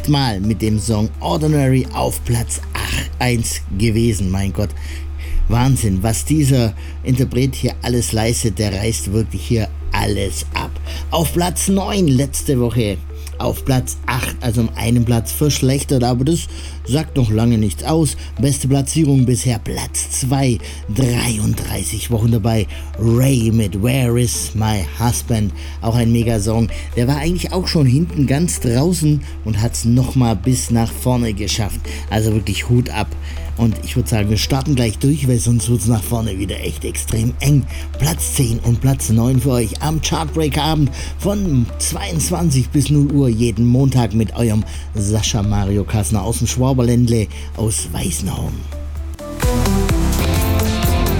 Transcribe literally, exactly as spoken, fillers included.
achtmal mit dem Song Ordinary auf Platz eins gewesen. Mein Gott, Wahnsinn, was dieser Interpret hier alles leistet, der reißt wirklich hier alles ab. Auf Platz neun letzte Woche, auf Platz acht, also um einen Platz verschlechtert, aber das sagt noch lange nichts aus. Beste Platzierung bisher Platz zwei, dreiunddreißig Wochen dabei. Ray mit Where is my husband, auch ein Megasong. Der war eigentlich auch schon hinten ganz draußen und hat es nochmal bis nach vorne geschafft. Also wirklich Hut ab. Und ich würde sagen, wir starten gleich durch, weil sonst wird es nach vorne wieder echt extrem eng. Platz zehn und Platz neun für euch am Chartbreaker-Abend von zweiundzwanzig bis null Uhr jeden Montag mit eurem Sascha Mario Kassner aus dem Schwaberländle aus Weißenhorn.